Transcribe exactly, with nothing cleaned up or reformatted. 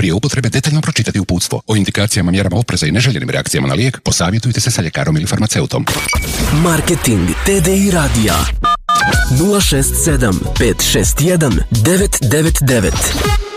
Prije upotrebe detaljno pročitati uputstvo. O indikacijama, mjerama opreza i neželjenim reakcijama na lijek posavjetujte se sa ljekarom ili farmaceutom. Marketing T D I radija nula šest sedam pet šest jedan devet devet devet.